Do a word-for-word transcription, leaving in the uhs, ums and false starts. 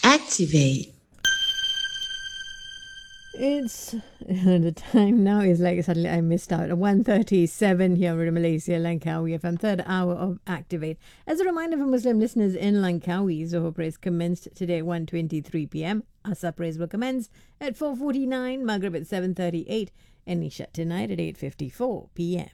Activate. It's the time now is like suddenly I missed out. one thirty-seven here in Malaysia, Langkawi F M, third hour of Activate. As a reminder for Muslim listeners in Langkawi, Zohor Praise commenced today at one twenty-three p.m. Asar Praise will commence at four forty-nine, Maghrib at seven thirty-eight, and Isha tonight at eight fifty-four p.m.